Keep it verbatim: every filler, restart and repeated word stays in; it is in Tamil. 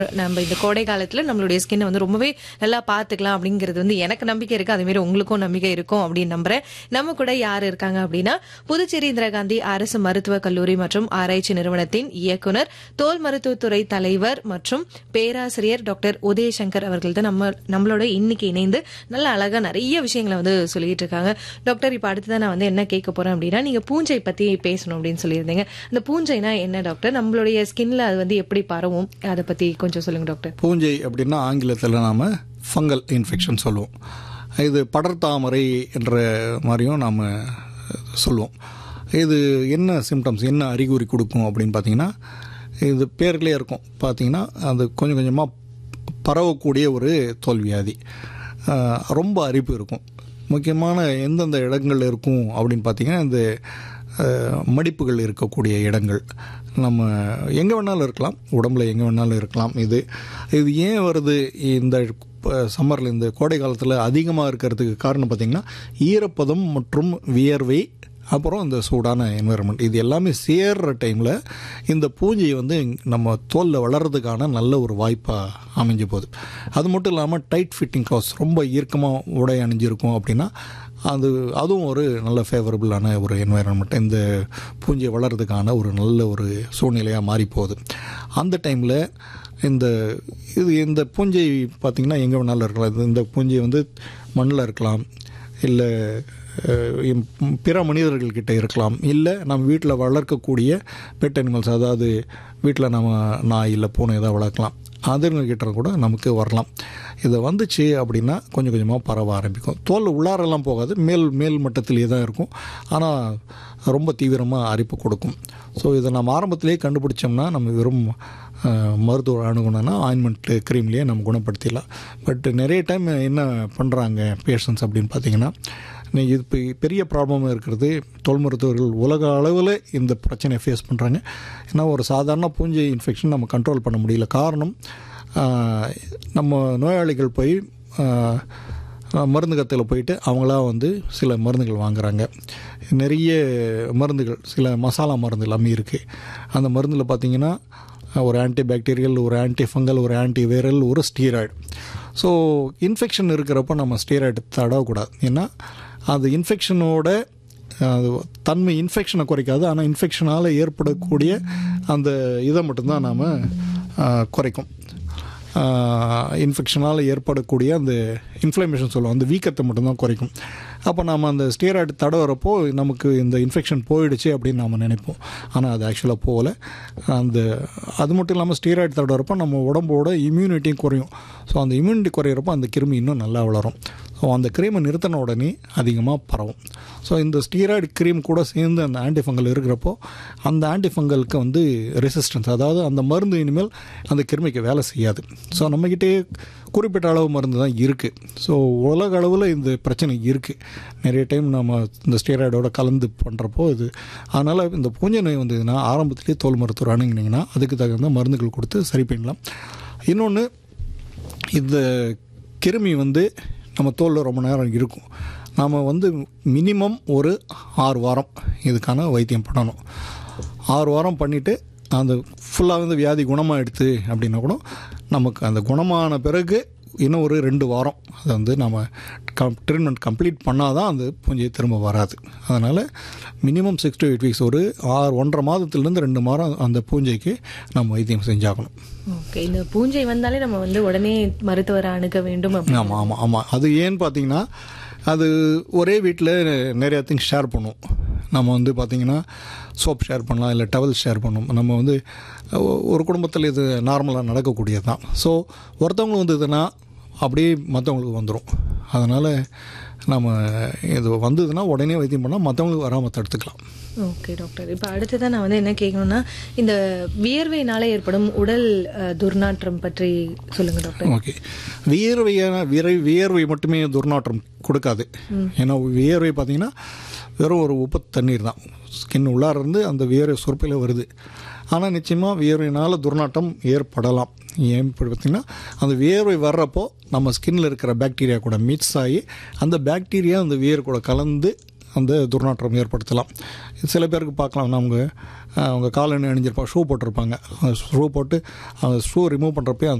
நம்ம இந்த கோடை காலத்துல நம்மளுடைய ஸ்கின்னை வந்து ரொம்பவே நல்லா பாத்துக்கலாம் அப்படிங்கிறது வந்து எனக்கு நம்பிக்கை இருக்கு. அதே மாதிரி உங்களுக்கும் நம்பிக்கை இருக்கும் அப்படின்னு நம்புறேன். நம்ம கூட யார் இருக்காங்க அப்படின்னா, புதுச்சேரி இந்திரா காந்தி அரசு மருத்துவக் கல்லூரி மற்றும் ஆராய்ச்சி நிறுவனத்தின் இயக்குனர், தோல் மருத்துவத்துறை தலைவர் மற்றும் பேராசிரியர் டாக்டர் உதயசங்கர் அவர்கள் தான் நம்ம நம்மளோட இன்னைக்கு இணைந்து நல்ல அழகா நிறைய விஷயங்களை வந்து சொல்லிட்டு இருக்காங்க. டாக்டர், இப்ப அடுத்ததான் நான் வந்து என்ன கேட்க போறேன் அப்படின்னா, நீங்க பூஞ்சை பத்தி பேசணும் அப்படின்னு சொல்லியிருந்தீங்க. அந்த பூஞ்சைனா என்ன டாக்டர்? நம்மளுடைய ஸ்கின்ல அது வந்து எப்படி பரவும், அதை பத்தி கொஞ்சம் சொல்லுங்க டாக்டர். பூஞ்சை அப்படின்னா ஆங்கிலத்தில் நாம் ஃபங்கல் இன்ஃபெக்ஷன் சொல்லுவோம். இது படர்தாமரை என்ற மாதிரியும் நாம் சொல்லுவோம். இது என்ன சிம்டம்ஸ், என்ன அறிகுறி கொடுக்கும் அப்படின்னு பார்த்தீங்கன்னா, இது பேர்லேயே இருக்கும். பார்த்தீங்கன்னா அது கொஞ்சம் கொஞ்சமாக பரவக்கூடிய ஒரு தோல்வியாதி. ரொம்ப அரிப்பு இருக்கும். முக்கியமான எந்தெந்த இடங்கள் இருக்கும் அப்படின்னு பார்த்தீங்கன்னா, இந்த மடிப்புகள் இருக்கக்கூடிய இடங்கள் நம்ம எங்கே வேணாலும் இருக்கலாம், உடம்புல எங்கே வேணாலும் இருக்கலாம். இது இது ஏன் வருது இந்த சம்மரில், இந்த கோடை காலத்தில் அதிகமாக இருக்கிறதுக்கு காரணம் பார்த்திங்கன்னா, ஈரப்பதம் மற்றும் வியர்வை, அப்புறம் இந்த சூடான என்வைரன்மெண்ட், இது எல்லாமே சேர்கிற டைமில் இந்த பூஞ்சை வந்து நம்ம தோலில் வளர்கிறதுக்கான நல்ல ஒரு வாய்ப்பாக அமைஞ்சு போகுது. அது மட்டும் இல்லாமல் டைட் ஃபிட்டிங் க்ளாத்ஸ், ரொம்ப இறுக்கமாக உடை அணிஞ்சிருக்கும் அப்படின்னா அது அதுவும் ஒரு நல்ல ஃபேவரபுளான ஒரு என்வைரன்மெண்ட், இந்த பூஞ்சை வளர்கிறதுக்கான ஒரு நல்ல ஒரு சூழ்நிலையாக மாறி போகுது. அந்த டைமில் இந்த இது இந்த பூஞ்சை பார்த்திங்கன்னா எங்கே வேணாலும் இருக்கலாம். இந்த பூஞ்சை வந்து மண்ணில் இருக்கலாம், இல்லை பிற மனிதர்கள்கிட்ட இருக்கலாம், இல்லை நம்ம வீட்டில் வளர்க்கக்கூடிய பெட் அனிமல்ஸ், அதாவது வீட்டில் நம்ம நாய் இல்லை பூனை ஏதாவது வளர்க்கலாம், அதுங்கிட்ட கூட நமக்கு வரலாம். இதை வந்துச்சு அப்படின்னா கொஞ்சம் கொஞ்சமாக பரவ ஆரம்பிக்கும். தோல் உள்ளாரெல்லாம் போகாது, மேல் மேல் மட்டத்திலே தான் இருக்கும். ஆனால் ரொம்ப தீவிரமாக அரிப்பு கொடுக்கும். ஸோ இதை நம்ம ஆரம்பத்திலே கண்டுபிடிச்சோம்னா நம்ம வெறும் மருத்துவ அணுகுணம்னா ஆயின்மெண்ட்டு க்ரீம்லேயே நம்ம குணப்படுத்திடலாம். பட் நிறைய டைம் என்ன பண்ணுறாங்க பேஷண்ட்ஸ் அப்படின்னு பார்த்தீங்கன்னா, இது இப்போ பெரிய ப்ராப்ளமாக இருக்கிறது, தோல் மருத்துவர்கள் உலக அளவில் இந்த பிரச்சனையை ஃபேஸ் பண்ணுறாங்க. ஏன்னா ஒரு சாதாரண பூஞ்சை இன்ஃபெக்ஷன் நம்ம கண்ட்ரோல் பண்ண முடியல. காரணம், நம்ம நோயாளிகள் போய் மருந்து கத்தில் போயிட்டு அவங்களா வந்து சில மருந்துகள் வாங்குகிறாங்க. நிறைய மருந்துகள், சில மசாலா மருந்து எல்லாமே இருக்குது. அந்த மருந்தில் பார்த்திங்கன்னா ஒரு ஆன்டி பாக்டீரியல், ஒரு ஆன்டி ஃபங்கல், ஒரு ஆன்டி வைரல், ஒரு ஸ்டீராய்டு. ஸோ இன்ஃபெக்ஷன் இருக்கிறப்போ நம்ம ஸ்டீராய்டு தடவக்கூடாது. ஏன்னா அது இன்ஃபெக்ஷனோட அது தன்மை இன்ஃபெக்ஷனை குறைக்காது, ஆனால் இன்ஃபெக்ஷனால் ஏற்படக்கூடிய அந்த இதை மட்டும்தான் நாம் குறைக்கும். இன்ஃபெக்ஷனால் ஏற்படக்கூடிய அந்த இன்ஃப்ளமேஷன் சொல்லுவோம், அந்த வீக்கத்தை மட்டும்தான் குறைக்கும். அப்போ நாம் அந்த ஸ்டீராய்டு தடவுறப்போ நமக்கு இந்த இன்ஃபெக்ஷன் போயிடுச்சு அப்படின்னு நாம் நினைப்போம். ஆனால் அது ஆக்சுவலாக போகலை. அந்த அது மட்டும் இல்லாமல் ஸ்டீராய்டு தடவுறப்போ நம்ம உடம்போட இம்யூனிட்டியும் குறையும். ஸோ அந்த இம்யூனிட்டி குறையிறப்போ அந்த கிருமி இன்னும் நல்லா வளரும். ஸோ அந்த க்ரீமை நிறுத்தின உடனே அதிகமாக பரவும். ஸோ இந்த ஸ்டீராய்டு க்ரீம் கூட சேர்ந்து அந்த ஆன்டிஃபங்கல் இருக்கிறப்போ அந்த ஆன்டிஃபங்கலுக்கு வந்து ரெசிஸ்டன்ஸ், அதாவது அந்த மருந்து இனிமேல் அந்த கிருமிக்கு வேலை செய்யாது. ஸோ நம்மக்கிட்டே குறிப்பிட்ட அளவு மருந்து தான் இருக்குது. ஸோ உலக அளவில் இந்த பிரச்சனை இருக்குது. நிறைய டைம் நம்ம இந்த ஸ்டீராய்டோட கலந்து பண்ணுறப்போ இது, அதனால் இந்த பூஞ்சை நோய் வந்ததுன்னா ஆரம்பத்திலே தோல் மருத்துவர் அணுகினீங்கன்னா அதுக்கு தகுந்த மருந்துகள் கொடுத்து சரி பண்ணலாம். இன்னொன்று, இந்த கிருமி வந்து நம்ம தோலில் ரொம்ப நேரம் இருக்கும். நாம் வந்து மினிமம் ஒரு ஆறு வாரம் இதுக்கான வைத்தியம் பண்ணணும். ஆறு வாரம் பண்ணிவிட்டு அந்த ஃபுல்லாக வந்து வியாதி குணமாகிடுது அப்படின்னா கூட நமக்கு அந்த குணமான பிறகு இன்னும் ஒரு ரெண்டு வாரம் அதை வந்து நம்ம கம் ட்ரீட்மெண்ட் கம்ப்ளீட் பண்ணால் தான் அந்த பூஞ்சை திரும்ப வராது. அதனால் minimum six to eight weeks, ஒரு ஆறு ஒன்றரை மாதத்துலேருந்து ரெண்டு மாதம் அந்த பூஞ்சைக்கு நம்ம வைத்தியம் செஞ்சாகணும். ஓகே, இந்த பூஞ்சை வந்தாலே நம்ம வந்து உடனே மருத்துவரை அணுக வேண்டும். ஆமாம் ஆமாம் ஆமாம் அது ஏன்னு பார்த்தீங்கன்னா, அது ஒரே வீட்டில் நிறையா திங்ஸ் ஷேர் பண்ணுவோம். நம்ம வந்து பார்த்திங்கன்னா சோப் ஷேர் பண்ணலாம், இல்லை டவல் ஷேர் பண்ணுவோம். நம்ம வந்து ஒரு குடும்பத்தில் இது நார்மலாக நடக்கக்கூடியது தான். ஸோ ஒருத்தவங்களுக்கு வந்ததுன்னா அப்படியே மற்றவங்களுக்கு வந்துடும். அதனால் நம்ம இது வந்ததுன்னா உடனே வைத்தியம் பண்ணால் மற்றவங்களுக்கு வராமல் தடுத்துக்கலாம். ஓகே டாக்டர், இப்போ அடுத்ததான் நான் வந்து என்ன கேட்கணும்னா, இந்த வியர்வையினால ஏற்படும் உடல் துர்நாற்றம் பற்றி சொல்லுங்கள் டாக்டர். ஓகே, வியர்வையான விரை வியர்வை மட்டுமே துர்நாற்றம் கொடுக்காது. ஏன்னா வியர்வை பார்த்திங்கன்னா வெறும் ஒரு உப்பு தண்ணீர் தான், ஸ்கின் உள்ளார இருந்து அந்த வியர்வை சொற்பில் வருது. ஆனால் நிச்சயமாக வியர்வையினால் துர்நாற்றம் ஏற்படலாம். ஏன் பார்த்திங்கன்னா, அந்த வியர்வை வர்றப்போ நம்ம ஸ்கின்னில் இருக்கிற பாக்டீரியா கூட மிக்ஸ் ஆகி அந்த பாக்டீரியா அந்த வியர் கூட கலந்து அந்த துர்நாற்றம் ஏற்படுத்தலாம். சில பேருக்கு பார்க்கலாம், நமக்கு அவங்க காலணி அணிஞ்சிருப்பாங்க, ஷூ போட்டிருப்பாங்க. ஷூ போட்டு அவங்க ஷூ ரிமூவ் பண்ணுறப்பே